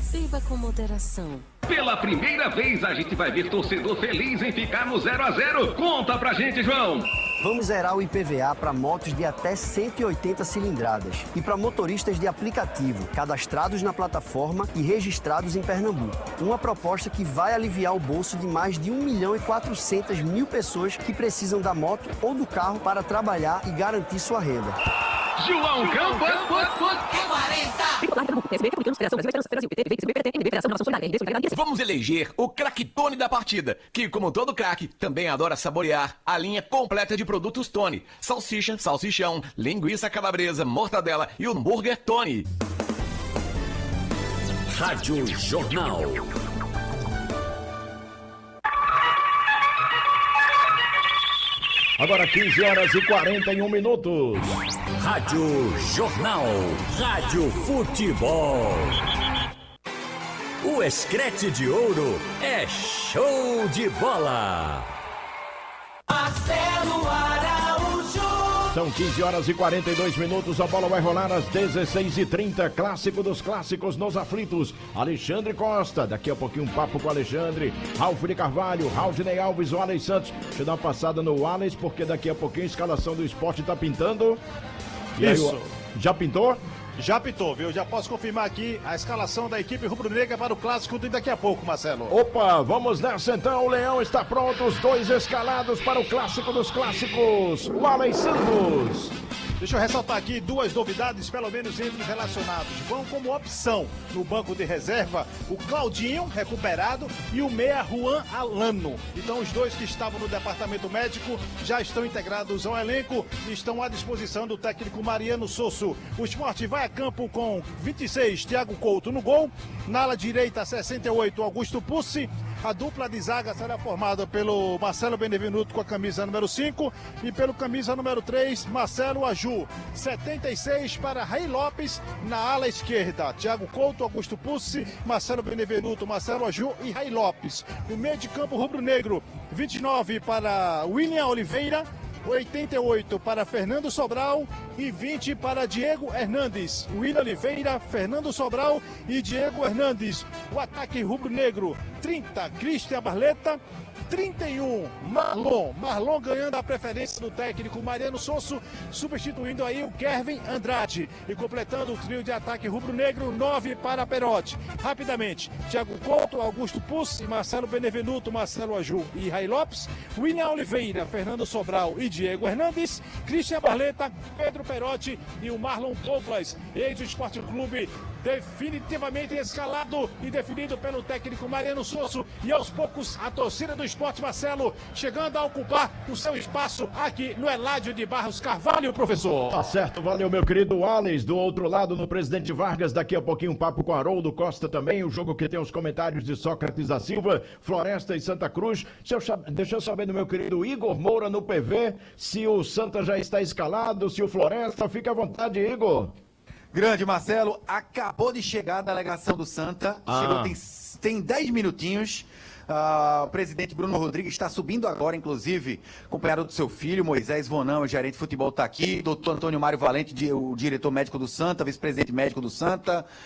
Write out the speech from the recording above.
Beba com moderação. Pela primeira vez a gente vai ver torcedor feliz em ficar no 0 a 0. Conta pra gente, João. Vamos zerar o IPVA para motos de até 180 cilindradas e para motoristas de aplicativo, cadastrados na plataforma e registrados em Pernambuco. Uma proposta que vai aliviar o bolso de mais de 1.400.000 pessoas que precisam da moto ou do carro para trabalhar e garantir sua renda. João Campos. Vamos eleger o craque Tony da partida, que, como todo craque, também adora saborear a linha completa de produtos Tony. Salsicha, salsichão, linguiça calabresa, mortadela e hambúrguer Tony. Rádio Jornal. Agora 15 horas e 41 minutos. Rádio Jornal. Rádio Futebol. O Escrete de Ouro é show de bola. Marcelo Araújo. São 15 horas e 42 minutos. A bola vai rolar às 16h30. Clássico dos clássicos nos aflitos. Alexandre Costa. Daqui a pouquinho um papo com o Alexandre. Ralf de Carvalho, Raudinei Alves, o Alex Santos. Deixa eu dar uma passada no Alex, porque daqui a pouquinho a escalação do esporte tá pintando. Isso. Já pintou? Já pintou, viu? Já posso confirmar aqui a escalação da equipe rubro-negra para o clássico de daqui a pouco, Marcelo. Opa, vamos nessa então. O Leão está pronto, os dois escalados para o clássico dos clássicos. O Alex Santos. Deixa eu ressaltar aqui duas novidades, pelo menos entre os relacionados. Vão como opção no banco de reserva o Claudinho, recuperado, e o meia Juan Alano. Então os dois que estavam no departamento médico já estão integrados ao elenco e estão à disposição do técnico Mariano Sosso. O Sport vai a campo com 26, Thiago Couto no gol. Na ala direita, 68, Augusto Pussi. A dupla de zaga será formada pelo Marcelo Benevenuto com a camisa número 5 e pelo camisa número 3, Marcelo Aju. 76 para Rei Lopes na ala esquerda. Thiago Couto, Augusto Pussi, Marcelo Benevenuto, Marcelo Aju e Rei Lopes. O meio de campo rubro-negro, 29 para William Oliveira, 88 para Fernando Sobral e 20 para Diego Hernandes. William Oliveira, Fernando Sobral e Diego Hernandes. O ataque rubro-negro, 30, Cristian Barleta. 31, Marlon ganhando a preferência do técnico Mariano Sosso, substituindo aí o Kevin Andrade. E completando o trio de ataque rubro-negro, 9 para Perotti. Rapidamente, Thiago Couto, Augusto Pussi, Marcelo Benevenuto, Marcelo Aju e Rei Lopes, William Oliveira, Fernando Sobral e Diego Hernandes, Cristian Barleta, Pedro Perotti e o Marlon Douglas. Ex do Esporte Clube definitivamente escalado e definido pelo técnico Mariano Sosso, e aos poucos a torcida do Esporte, Marcelo, chegando a ocupar o seu espaço aqui no Eládio de Barros Carvalho, professor. Tá certo, valeu meu querido Alex. Do outro lado, no Presidente Vargas, daqui a pouquinho um papo com Haroldo Costa também, o jogo que tem os comentários de Sócrates da Silva, Floresta e Santa Cruz. Deixa eu saber do meu querido Igor Moura no PV, se o Santa já está escalado, se o Floresta, fica à vontade, Igor. Grande Marcelo, acabou de chegar a delegação do Santa, chegou tem 10 minutinhos. O presidente Bruno Rodrigues está subindo agora, inclusive, acompanhado do seu filho, Moisés Vonão, o gerente de futebol está aqui, doutor Antônio Mário Valente, o diretor médico do Santa, vice-presidente médico do Santa,